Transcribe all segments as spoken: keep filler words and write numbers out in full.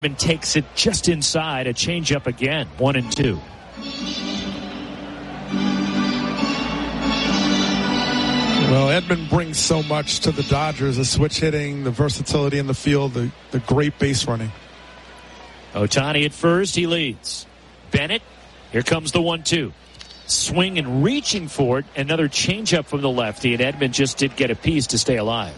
And takes it just inside, a changeup again, one and two. Well, Edman brings so much to the Dodgers, the switch hitting, the versatility in the field, the, the great base running. Ohtani at first, he leads. Bennett, here comes the one two. Swing and reaching for it, another changeup from the lefty, and Edman just did get a piece to stay alive.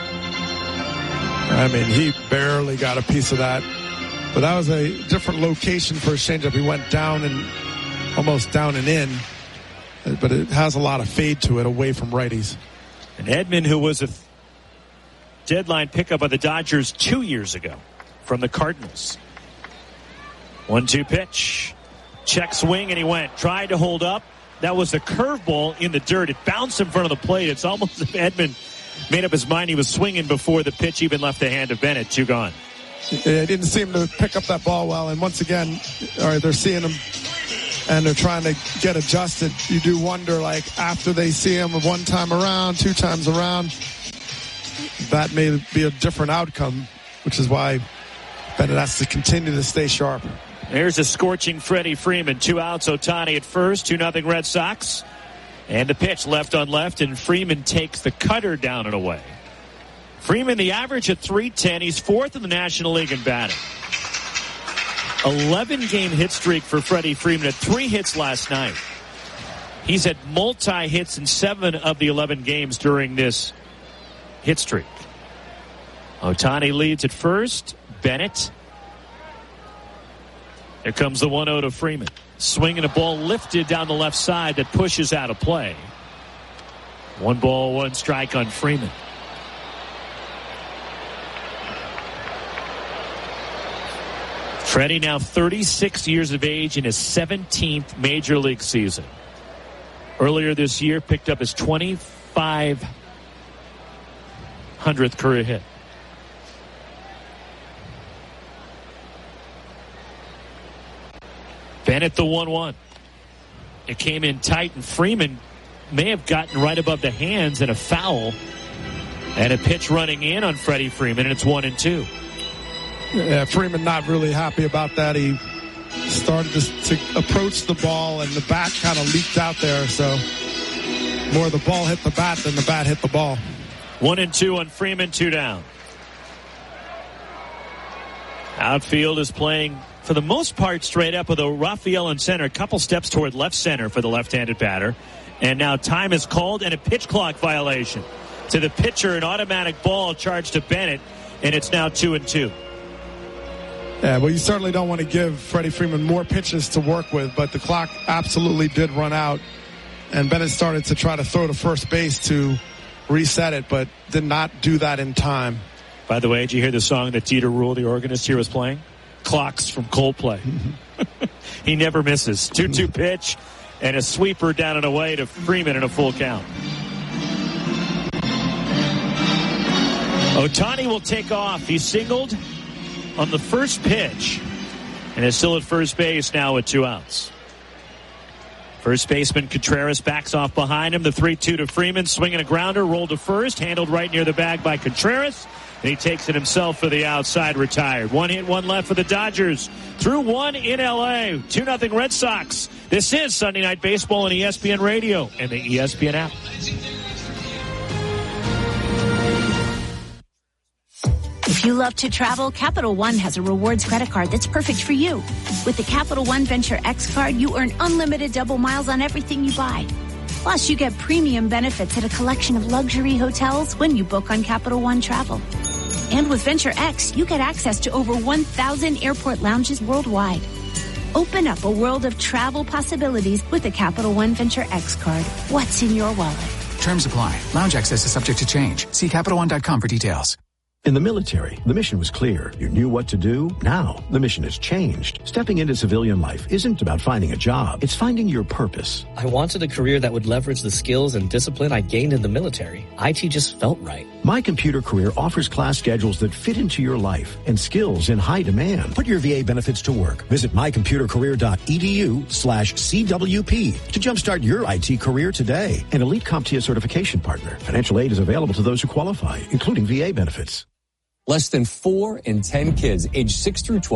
I mean, he barely got a piece of that. But that was a different location for a changeup. He went down and almost down and in. But it has a lot of fade to it away from righties. And Edman, who was a deadline pickup of the Dodgers two years ago from the Cardinals. one two pitch. Check swing, and he went. Tried to hold up. That was a curveball in the dirt. It bounced in front of the plate. It's almost as if Edman made up his mind he was swinging before the pitch even left the hand of Bennett. Two gone. They didn't seem to pick up that ball well. And once again, all right, they're seeing him and they're trying to get adjusted. You do wonder, like, after they see him one time around, two times around, that may be a different outcome, which is why Bennett has to continue to stay sharp. There's a scorching Freddie Freeman. Two outs, Ohtani at first, two nothing Red Sox. And the pitch left on left, and Freeman takes the cutter down and away. Freeman, the average at three ten. He's fourth in the National League in batting. eleven-game hit streak for Freddie Freeman at three hits last night. He's had multi-hits in seven of the eleven games during this hit streak. Ohtani leads at first. Bennett. Here comes the one oh to Freeman. Swinging a ball lifted down the left side that pushes out of play. One ball, one strike on Freeman. Freddie now thirty-six years of age in his seventeenth major league season. Earlier this year, picked up his twenty-five hundredth career hit. Bennett the one one. It came in tight, and Freeman may have gotten right above the hands and a foul. And a pitch running in on Freddie Freeman, and it's one and two. Yeah, Freeman not really happy about that. He started to, to approach the ball, and the bat kind of leaked out there. So more the ball hit the bat than the bat hit the ball. One and two on Freeman, two down. Outfield is playing, for the most part, straight up with a Rafael in center. A couple steps toward left center for the left-handed batter. And now time is called and a pitch clock violation. To the pitcher, an automatic ball charged to Bennett, and it's now two and two. Yeah, well, you certainly don't want to give Freddie Freeman more pitches to work with, but the clock absolutely did run out. And Bennett started to try to throw to first base to reset it, but did not do that in time. By the way, did you hear the song that Dieter Ruhl, the organist here, was playing? Clocks from Coldplay. He never misses. two two pitch and a sweeper down and away to Freeman in a full count. Ohtani will take off. He singled on the first pitch and is still at first base now with two outs. First baseman Contreras backs off behind him. The three two to Freeman, swinging a grounder, rolled to first, handled right near the bag by Contreras. And he takes it himself for the outside, retired. One hit, one left for the Dodgers. Through one in L A. two nothing Red Sox. This is Sunday Night Baseball on E S P N Radio and the E S P N app. If you love to travel, Capital One has a rewards credit card that's perfect for you. With the Capital One Venture X card, you earn unlimited double miles on everything you buy. Plus, you get premium benefits at a collection of luxury hotels when you book on Capital One Travel. And with Venture X, you get access to over one thousand airport lounges worldwide. Open up a world of travel possibilities with the Capital One Venture X card. What's in your wallet? Terms apply. Lounge access is subject to change. See Capital One dot com for details. In the military, the mission was clear. You knew what to do. Now, the mission has changed. Stepping into civilian life isn't about finding a job. It's finding your purpose. I wanted a career that would leverage the skills and discipline I gained in the military. I T just felt right. My Computer Career offers class schedules that fit into your life and skills in high demand. Put your V A benefits to work. Visit mycomputercareer.edu slash CWP to jumpstart your I T career today. An elite CompTIA certification partner. Financial aid is available to those who qualify, including V A benefits. Less than four in ten kids aged six through twelve